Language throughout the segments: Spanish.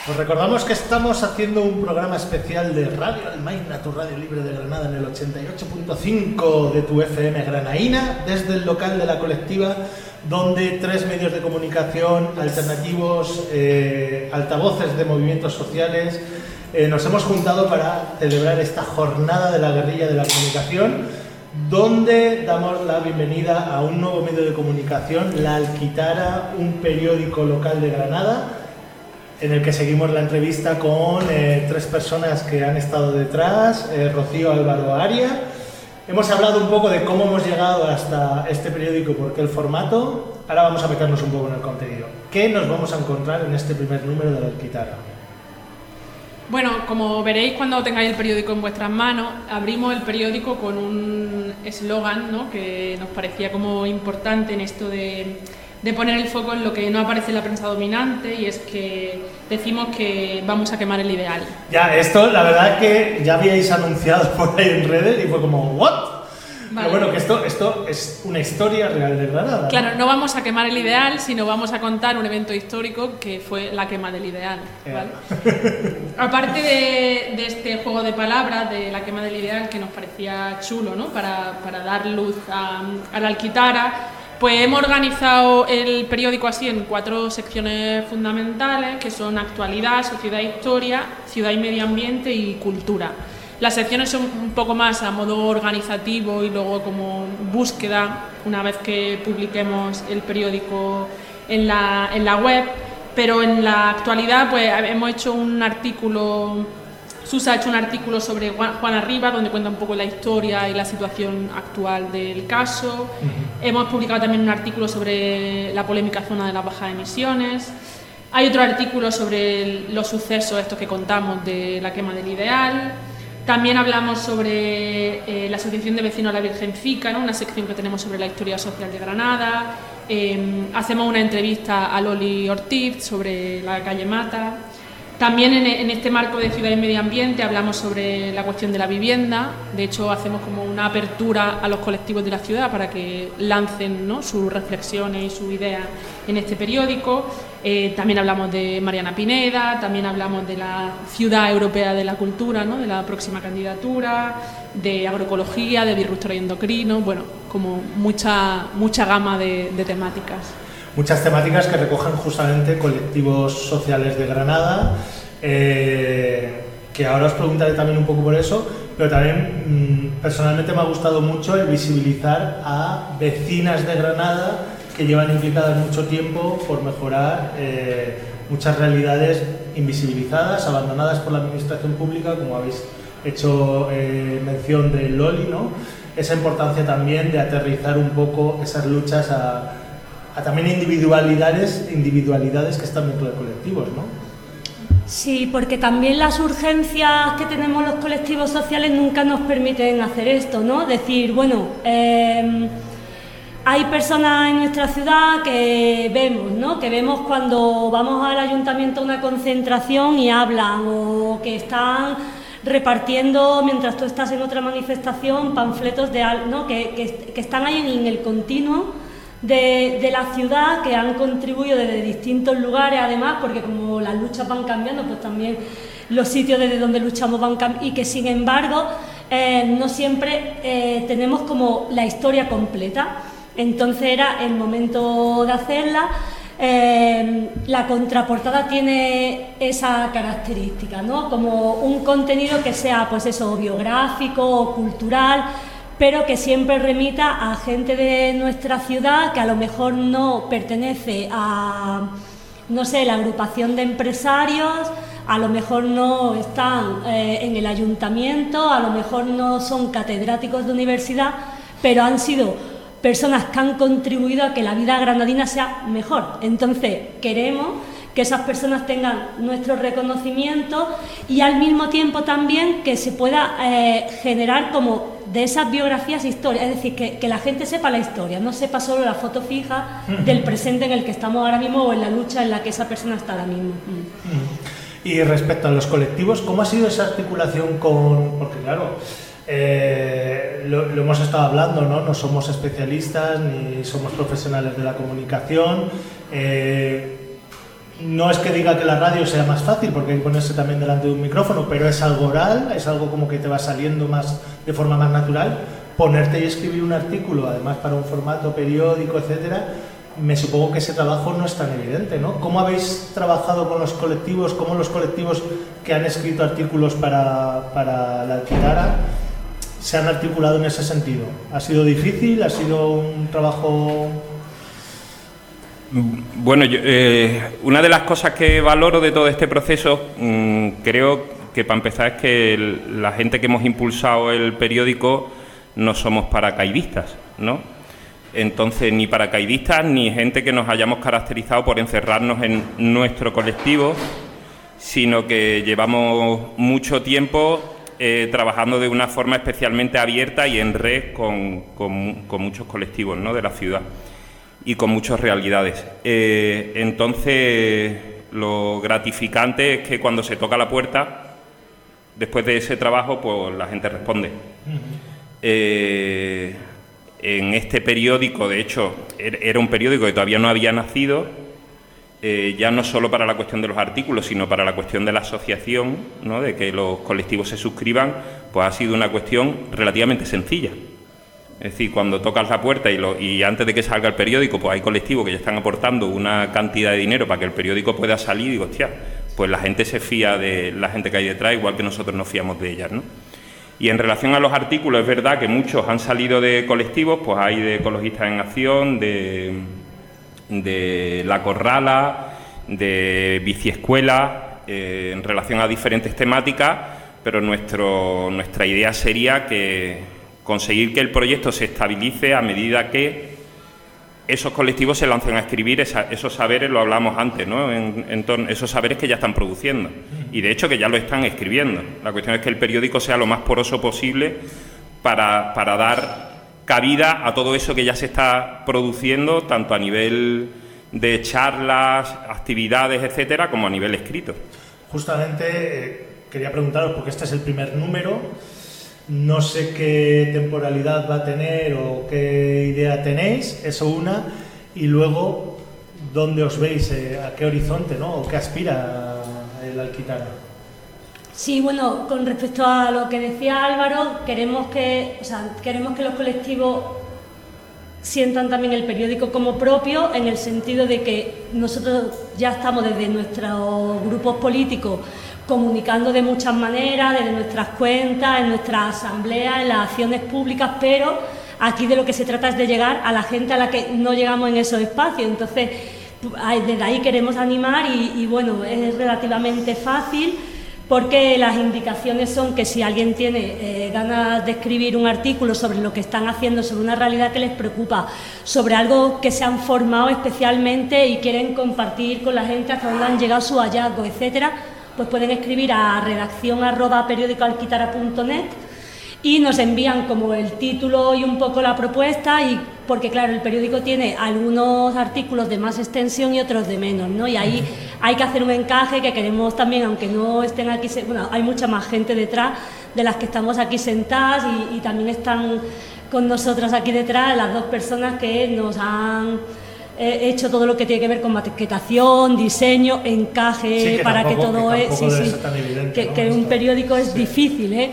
Os recordamos que estamos haciendo un programa especial de Radio Almaina, tu radio libre de Granada, en el 88.5 de tu FM granaína, desde el local de la colectiva, donde 3 medios de comunicación alternativos, altavoces de movimientos sociales, nos hemos juntado para celebrar esta jornada de la guerrilla de la comunicación, donde damos la bienvenida a un nuevo medio de comunicación, La Alquitara, un periódico local de Granada, en el que seguimos la entrevista con 3 personas que han estado detrás, Rocío Álvaro Aria. Hemos hablado un poco de cómo hemos llegado hasta este periódico, por qué el formato. Ahora vamos a meternos un poco en el contenido. ¿Qué nos vamos a encontrar en este primer número de La Alquitara? Bueno, como veréis cuando tengáis el periódico en vuestras manos, abrimos el periódico con un eslogan, ¿no?, que nos parecía como importante en esto de poner el foco en lo que no aparece en la prensa dominante, y es que decimos que vamos a quemar el ideal. Ya, esto la verdad es que ya habíais anunciado por ahí en redes y fue como ¿what? Vale. Pero bueno, que esto es una historia real de Granada. Claro, no vamos a quemar el ideal, sino vamos a contar un evento histórico que fue la quema del ideal, ¿vale? Aparte de este juego de palabras de la quema del ideal, que nos parecía chulo, ¿no?, para dar luz a la Alquitara, pues hemos organizado el periódico así en 4 secciones fundamentales, que son actualidad, sociedad e historia, ciudad y medio ambiente y cultura. Las secciones son un poco más a modo organizativo y luego como búsqueda, una vez que publiquemos el periódico en la web, pero en la actualidad pues hemos hecho un artículo. Susa ha hecho un artículo sobre Juana Rivas, donde cuenta un poco la historia y la situación actual del caso. Hemos publicado también un artículo sobre la polémica zona de las bajas emisiones. Hay otro artículo sobre los sucesos estos que contamos de la quema del ideal. También hablamos sobre la Asociación de Vecinos de la Virgencica, ¿no?, una sección que tenemos sobre la historia social de Granada. Hacemos una entrevista a Loli Ortiz sobre la calle Mata. También en este marco de ciudad y medio ambiente hablamos sobre la cuestión de la vivienda. De hecho, hacemos como una apertura a los colectivos de la ciudad para que lancen, ¿no?, sus reflexiones y sus ideas en este periódico. También hablamos de Mariana Pineda, también hablamos de la Ciudad Europea de la Cultura, ¿no?, de la próxima candidatura, de agroecología, de disruptores endocrinos, bueno, como mucha gama de temáticas. Muchas temáticas que recogen justamente colectivos sociales de Granada, que ahora os preguntaré también un poco por eso, pero también personalmente me ha gustado mucho el visibilizar a vecinas de Granada que llevan implicadas mucho tiempo por mejorar muchas realidades invisibilizadas, abandonadas por la administración pública, como habéis hecho mención de Loli, ¿no? Esa importancia también de aterrizar un poco esas luchas a también individualidades que están dentro de colectivos, ¿no? Sí, porque también las urgencias que tenemos los colectivos sociales nunca nos permiten hacer esto, ¿no? Decir, bueno, hay personas en nuestra ciudad que vemos, ¿no?, que vemos cuando vamos al ayuntamiento a una concentración y hablan, o que están repartiendo, mientras tú estás en otra manifestación, panfletos ¿no?, que están ahí en el continuo de la ciudad, que han contribuido desde distintos lugares, además, porque como las luchas van cambiando, pues también los sitios desde donde luchamos van cambiando, y que sin embargo no siempre tenemos como la historia completa. Entonces era el momento de hacerla. La contraportada tiene esa característica, ¿no?, como un contenido que sea, pues eso, biográfico o cultural, pero que siempre remita a gente de nuestra ciudad que a lo mejor no pertenece a, no sé, la agrupación de empresarios, a lo mejor no están en el ayuntamiento, a lo mejor no son catedráticos de universidad, pero han sido personas que han contribuido a que la vida granadina sea mejor. Entonces, queremos que esas personas tengan nuestro reconocimiento y al mismo tiempo también que se pueda generar como de esas biografías historias, es decir, que la gente sepa la historia, no sepa solo la foto fija del presente en el que estamos ahora mismo o en la lucha en la que esa persona está ahora mismo. Y respecto a los colectivos, ¿cómo ha sido esa articulación con...? Porque claro, lo hemos estado hablando, ¿no? No somos especialistas ni somos profesionales de la comunicación. No es que diga que la radio sea más fácil, porque hay que ponerse también delante de un micrófono, pero es algo oral, es algo como que te va saliendo más de forma más natural. Ponerte y escribir un artículo, además para un formato periódico, etcétera, me supongo que ese trabajo no es tan evidente, ¿no? ¿Cómo habéis trabajado con los colectivos? ¿Cómo los colectivos que han escrito artículos para la Alquitara se han articulado en ese sentido? ¿Ha sido difícil? ¿Ha sido un trabajo...? Bueno, una de las cosas que valoro de todo este proceso, creo que para empezar es que la gente que hemos impulsado el periódico no somos paracaidistas, ¿no? Entonces, ni paracaidistas ni gente que nos hayamos caracterizado por encerrarnos en nuestro colectivo, sino que llevamos mucho tiempo trabajando de una forma especialmente abierta y en red con muchos colectivos, ¿no?, de la ciudad y con muchas realidades. Entonces, lo gratificante es que cuando se toca la puerta, después de ese trabajo, pues la gente responde. En este periódico, de hecho, era un periódico que todavía no había nacido, ya no solo para la cuestión de los artículos, sino para la cuestión de la asociación, ¿no?, de que los colectivos se suscriban, pues ha sido una cuestión relativamente sencilla. Es decir, cuando tocas la puerta y antes de que salga el periódico, pues hay colectivos que ya están aportando una cantidad de dinero para que el periódico pueda salir, y digo, hostia, pues la gente se fía de la gente que hay detrás, igual que nosotros nos fiamos de ellas, ¿no? Y en relación a los artículos, es verdad que muchos han salido de colectivos, pues hay de Ecologistas en Acción, de La Corrala, de Biciescuela, en relación a diferentes temáticas, pero nuestra idea sería que conseguir que el proyecto se estabilice a medida que esos colectivos se lancen a escribir esos saberes, lo hablamos antes, ¿no?, en torno a esos saberes que ya están produciendo, y de hecho que ya lo están escribiendo. La cuestión es que el periódico sea lo más poroso posible para dar cabida a todo eso que ya se está produciendo, tanto a nivel de charlas, actividades, etcétera, como a nivel escrito. Justamente quería preguntaros, porque este es el primer número, no sé qué temporalidad va a tener o qué idea tenéis, eso una, y luego, ¿dónde os veis? ¿A qué horizonte, no? ¿O qué aspira el Alquitara? Sí, bueno, con respecto a lo que decía Álvaro, queremos que los colectivos sientan también el periódico como propio, en el sentido de que nosotros ya estamos desde nuestros grupos políticos comunicando de muchas maneras, desde nuestras cuentas, en nuestras asambleas, en las acciones públicas, pero aquí de lo que se trata es de llegar a la gente a la que no llegamos en esos espacios. Entonces, desde ahí queremos animar y bueno, es relativamente fácil, porque las indicaciones son que si alguien tiene ganas de escribir un artículo sobre lo que están haciendo, sobre una realidad que les preocupa, sobre algo que se han formado especialmente y quieren compartir con la gente hasta dónde han llegado sus hallazgos, etcétera, pues pueden escribir a redacción@periodicoalquitara.net y nos envían como el título y un poco la propuesta, y porque claro, el periódico tiene algunos artículos de más extensión y otros de menos, ¿no? Y ahí hay que hacer un encaje que queremos también, aunque no estén aquí, bueno, hay mucha más gente detrás de las que estamos aquí sentadas, y también están con nosotras aquí detrás las dos personas que nos han hecho todo lo que tiene que ver con maquetación, diseño, encaje, sí, que para tampoco, que todo que evidente, ¿no? que un periódico es difícil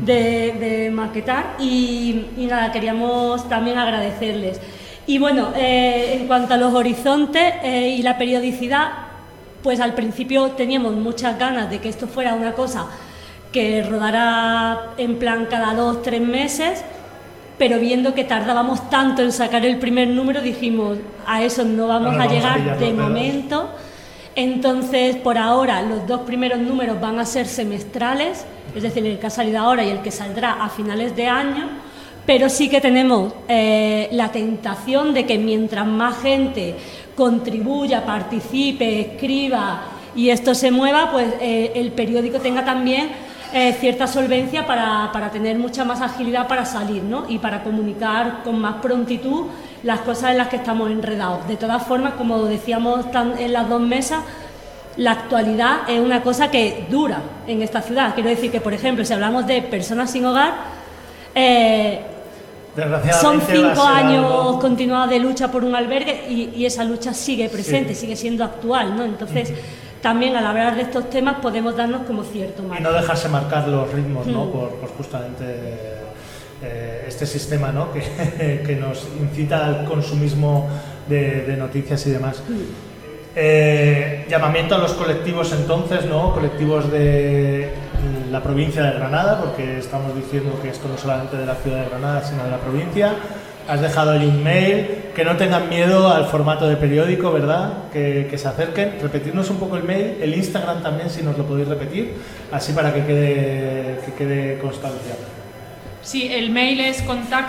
de maquetar, y nada, queríamos también agradecerles. Y bueno, en cuanto a los horizontes y la periodicidad, pues al principio teníamos muchas ganas de que esto fuera una cosa que rodara en plan cada 2-3 meses, pero viendo que tardábamos tanto en sacar el primer número, dijimos, a eso no vamos a llegar de momento. Entonces, por ahora, los 2 primeros números van a ser semestrales, es decir, el que ha salido ahora y el que saldrá a finales de año, pero sí que tenemos la tentación de que mientras más gente contribuya, participe, escriba y esto se mueva, pues el periódico tenga también cierta solvencia para tener mucha más agilidad para salir, ¿no? Y para comunicar con más prontitud las cosas en las que estamos enredados. De todas formas, como decíamos en las 2 mesas, la actualidad es una cosa que dura en esta ciudad. Quiero decir que, por ejemplo, si hablamos de personas sin hogar, Son 5 años algo... continuados de lucha por un albergue y esa lucha sigue presente, sigue siendo actual, ¿no? Entonces, también al hablar de estos temas podemos darnos como cierto margen. Y no dejarse marcar los ritmos, ¿no? Por justamente este sistema, ¿no? que nos incita al consumismo de noticias y demás. Llamamiento a los colectivos entonces, ¿no? Colectivos de la provincia de Granada, porque estamos diciendo que esto no solamente de la ciudad de Granada, sino de la provincia. Has dejado ahí un mail, que no tengan miedo al formato de periódico, ¿verdad? Que se acerquen. Repetirnos un poco el mail, el Instagram también, si nos lo podéis repetir, así para que quede constancia. Sí, el mail es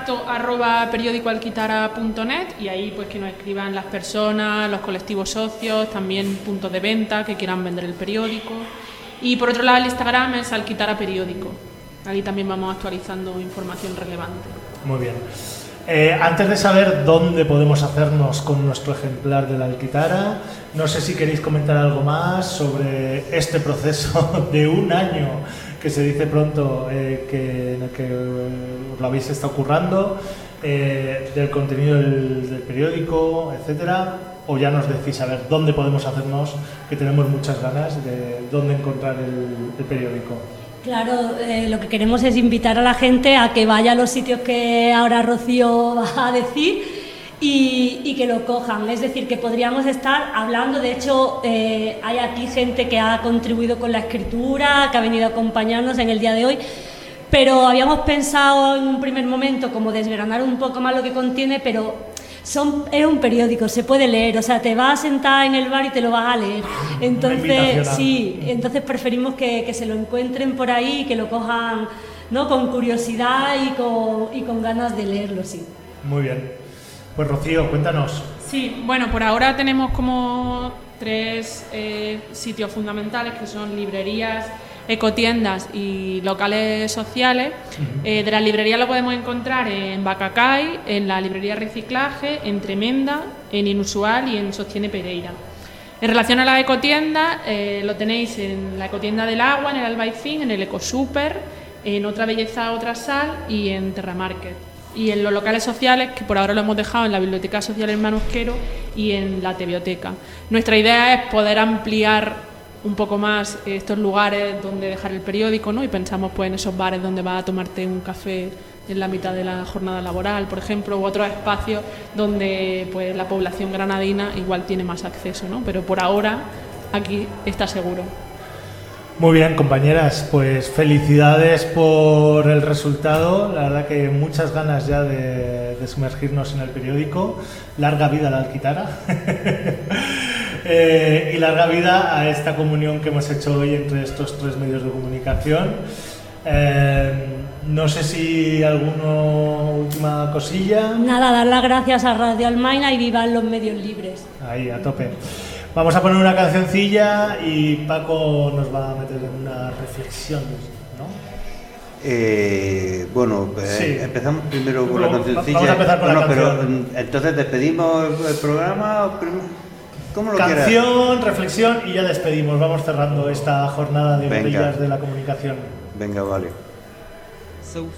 contacto@periodicoalquitara.net y ahí pues que nos escriban las personas, los colectivos socios, también puntos de venta que quieran vender el periódico. Y por otro lado el Instagram es Alquitara Periódico. Ahí también vamos actualizando información relevante. Muy bien. Antes de saber dónde podemos hacernos con nuestro ejemplar de la Alquitara, no sé si queréis comentar algo más sobre este proceso de un año que se dice pronto, en el que os lo habéis estado currando, del contenido del periódico, etcétera, o ya nos decís a ver dónde podemos hacernos, que tenemos muchas ganas de dónde encontrar el periódico. Claro, lo que queremos es invitar a la gente a que vaya a los sitios que ahora Rocío va a decir y que lo cojan. Es decir, que podríamos estar hablando, de hecho hay aquí gente que ha contribuido con la escritura, que ha venido a acompañarnos en el día de hoy, pero habíamos pensado en un primer momento como desgranar un poco más lo que contiene, pero es un periódico, se puede leer, o sea, te vas a sentar en el bar y te lo vas a leer. Entonces, sí, entonces preferimos que se lo encuentren por ahí y que lo cojan, ¿no? Con curiosidad y con ganas de leerlo, sí. Muy bien. Pues Rocío, cuéntanos. Sí, bueno, por ahora tenemos como 3 sitios fundamentales que son librerías, ecotiendas y locales sociales. De las librerías lo podemos encontrar en Bacacay, en la librería Reciclaje, en Tremenda, en Inusual y en Sostiene Pereira. En relación a las ecotiendas, lo tenéis en la ecotienda del agua, en el Albaicín, en el Ecosuper, en Otra Belleza, Otra Sal y en Terramarket. Y en los locales sociales, que por ahora lo hemos dejado en la Biblioteca Social Hermanos Quero y en la Tebioteca. Nuestra idea es poder ampliar un poco más estos lugares donde dejar el periódico, ¿no? Y pensamos pues en esos bares donde vas a tomarte un café en la mitad de la jornada laboral, por ejemplo, u otros espacios donde pues la población granadina igual tiene más acceso, ¿no? Pero por ahora aquí está seguro. Muy bien, compañeras, pues felicidades por el resultado. La verdad que muchas ganas ya de sumergirnos en el periódico. Larga vida a la Alquitara. Y larga vida a esta comunión que hemos hecho hoy entre estos 3 medios de comunicación. No sé si alguna última cosilla. Nada, dar las gracias a Radio Almaina y vivan los medios libres. Ahí, a tope. Vamos a poner una cancioncilla y Paco nos va a meter en una reflexión, ¿no? Bueno, sí. Empezamos primero con la cancioncilla. Vamos a empezar con la canción. Pero entonces despedimos el programa. ¿Cómo lo quieras? Canción, reflexión y ya despedimos. Vamos cerrando esta jornada de botellas de la comunicación. Venga, vale. So